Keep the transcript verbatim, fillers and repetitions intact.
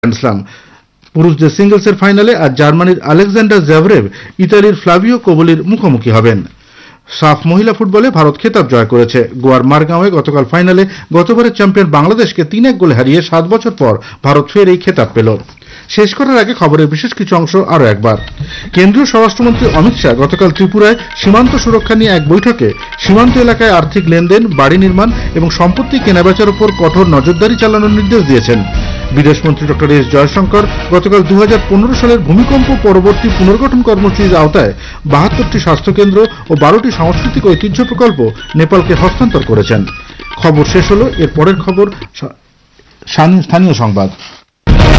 Grand slam. পুরুষদের সিঙ্গলসের ফাইনালে আজ জার্মানির আলেকজান্ডার জ্যাভরেভ ইতালির ফ্লাভিও কোবোলির মুখোমুখি হবেন। সাফ মহিলা ফুটবলে ভারত খেতাব জয় করেছে। গোয়ার মারগাঁওয়ে গতকাল ফাইনালে গতবারের চ্যাম্পিয়ন বাংলাদেশকে তিন এক গোলে হারিয়ে সাত বছর পর ভারত ফের এই খেতাব পেল। শেষ করার আগে খবরের বিশেষ কিছু অংশ আরও একবার। কেন্দ্রীয় স্বরাষ্ট্রমন্ত্রী অমিত শাহ গতকাল ত্রিপুরায় সীমান্ত সুরক্ষা নিয়ে এক বৈঠকে সীমান্ত এলাকায় আর্থিক লেনদেন, বাড়ি নির্মাণ এবং সম্পত্তি কেনাবেচার উপর কঠোর নজরদারি চালানোর নির্দেশ দিয়েছেন। বিদেশমন্ত্রী ডক্টর এস জয়শঙ্কর গতকাল দু হাজার পনেরো সালের ভূমিকম্প পরবর্তী পুনর্গঠন কর্মসূচির আওতায় বাহাত্তরটি স্বাস্থ্যকেন্দ্র ও বারোটি সাংস্কৃতিক ঐতিহ্য প্রকল্প নেপালকে হস্তান্তর করেছেন। খবর শেষ হলো। এর পরের খবর স্থানীয় সংবাদ।